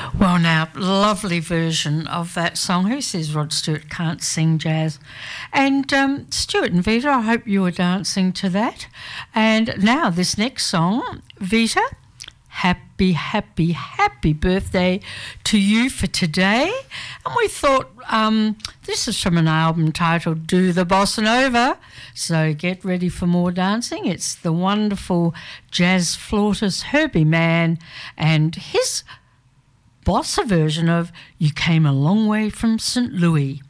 Well, now, lovely version of that song. Who says Rod Stewart can't sing jazz? And Stuart and Vita, I hope you were dancing to that. And now this next song, Vita, happy, happy, happy birthday to you for today. And we thought this is from an album titled Do the Bossa Nova. So get ready for more dancing. It's the wonderful jazz flautist Herbie Mann and his bossa version of You Came a Long Way from St. Louis.